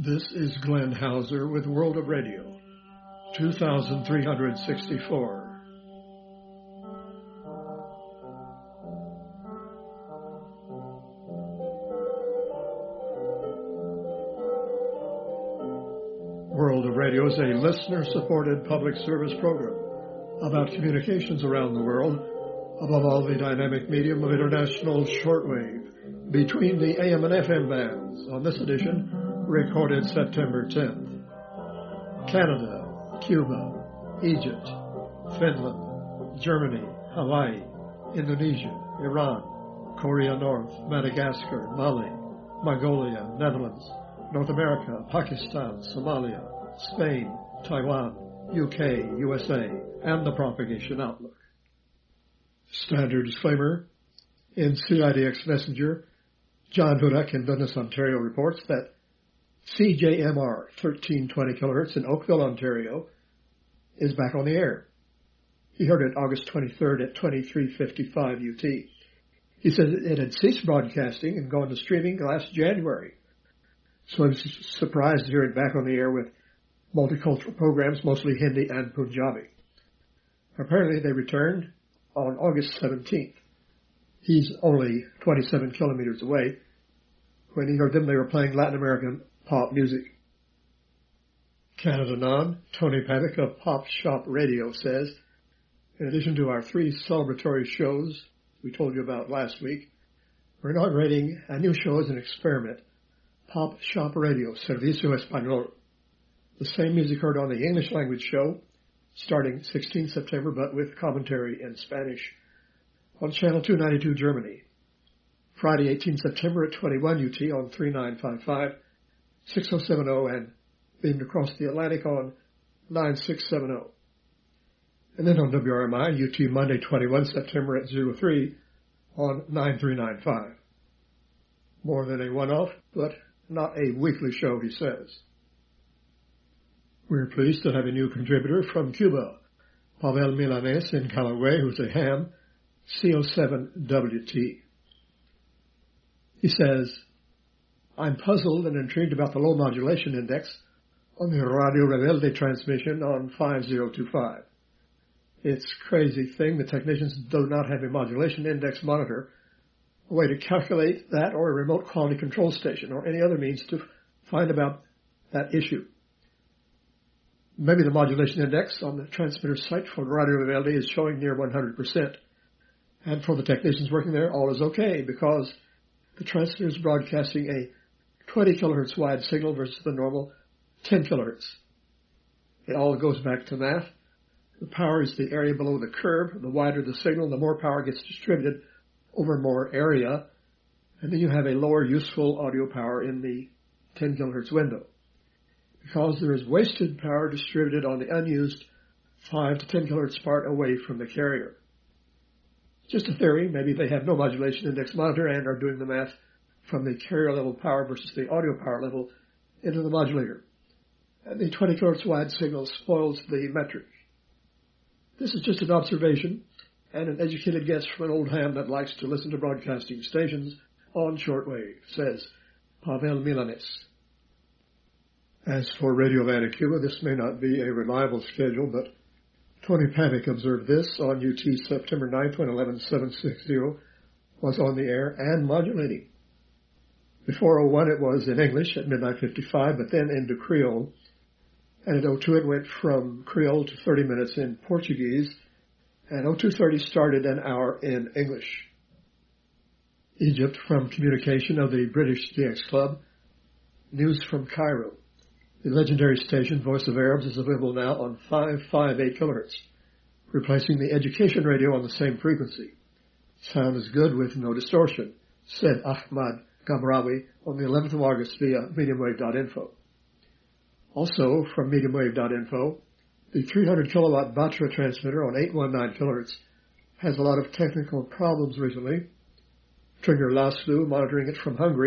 This is Glenn Hauser with World of Radio, 2364. World of Radio is a listener-supported public service program about communications around the world, above all the dynamic medium of international shortwave, between the AM and FM bands. On this edition, recorded September 10th. Canada, Cuba, Egypt, Finland, Germany, Hawaii, Indonesia, Iran, Korea North, Madagascar, Mali, Mongolia, Netherlands, North America, Pakistan, Somalia, Spain, Taiwan, UK, USA, and the Propagation Outlook. Standard disclaimer. In CIDX Messenger, John Hudak in Dundas, Ontario reports that CJMR 1320 kHz in Oakville, Ontario is back on the air. He heard it August 23rd at 23:55 UT. He said it had ceased broadcasting and gone to streaming last January. So I was surprised to hear it back on the air with multicultural programs, mostly Hindi and Punjabi. Apparently they returned on August 17th. He's only 27 kilometers away. When he heard them, they were playing Latin American pop music. Canada Non, Tony Paddock of Pop Shop Radio says, in addition to our 3 celebratory shows we told you about last week, we're inaugurating a new show as an experiment, Pop Shop Radio, Servicio Español. The same music heard on the English language show, starting 16 September, but with commentary in Spanish, on Channel 292 Germany. Friday, 18 September at 21 UT on 3955, 6070, and beamed across the Atlantic on 9670. And then on WRMI, UT Monday, 21 September at 03 on 9395. More than a one-off, but not a weekly show, he says. We're pleased to have a new contributor from Cuba, Pavel Milanes in Callaway, who's a ham, CO7WT. He says, I'm puzzled and intrigued about the low modulation index on the Radio Rebelde transmission on 5025. It's a crazy thing. The technicians do not have a modulation index monitor, a way to calculate that, or a remote quality control station, or any other means to find about that issue. Maybe the modulation index on the transmitter site for Radio Rebelde is showing near 100%. And for the technicians working there, all is okay, because the transmitter is broadcasting a 20 kilohertz wide signal versus the normal 10 kilohertz. It all goes back to math. The power is the area below the curve. The wider the signal, the more power gets distributed over more area. And then you have a lower useful audio power in the 10 kilohertz window, because there is wasted power distributed on the unused 5 to 10 kilohertz part away from the carrier. Just a theory. Maybe they have no modulation index monitor and are doing the math from the carrier level power versus the audio power level into the modulator. And the 20 kilohertz wide signal spoils the metric. This is just an observation and an educated guess from an old ham that likes to listen to broadcasting stations on shortwave, says Pavel Milanes. As for Radio Havana, Cuba, this may not be a reliable schedule, but Tony Paddock observed this on UT September 9th when 11760 was on the air and modulating. Before 01 it was in English at midnight 55, but then into Creole. And at 02 it went from Creole to 30 minutes in Portuguese, and 0230 started an hour in English. Egypt from communication of the British DX Club. News from Cairo. The legendary station Voice of Arabs is available now on 558 kilohertz, replacing the education radio on the same frequency. Sound is good with no distortion, said Ahmad Gamrawi on the 11th of August via mediumwave.info. Also from mediumwave.info, the 300 kilowatt Batra transmitter on 819 kilohertz has a lot of technical problems recently. Trigger Laszlo, monitoring it from Hungary,